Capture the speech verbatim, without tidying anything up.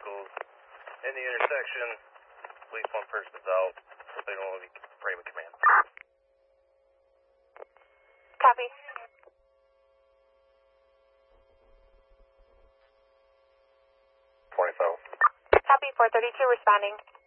vehicles in the intersection. At least one person is out, so they don't want to be frame of command. Copy. twenty-seven. Copy, four thirty-two responding.